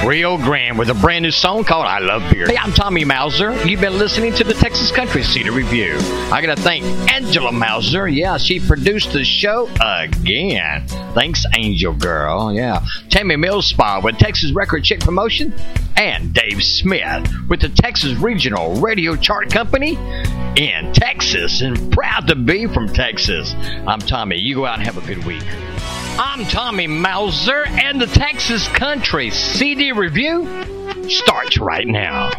Rio Grande with a brand new song called I Love Beer. Hey, I'm Tommy Mauser. You've been listening to the Texas Country CD Review. I got to thank Angela Mauser. Yeah, she produced the show again. Thanks, Angel Girl. Yeah. Tammy Millspaw with Texas Record Chick Promotion. And Dave Smith with the Texas Regional Radio Chart Company in Texas. And proud to be from Texas. I'm Tommy. You go out and have a good week. I'm Tommy Mauser, and the Texas Country CD Review starts right now.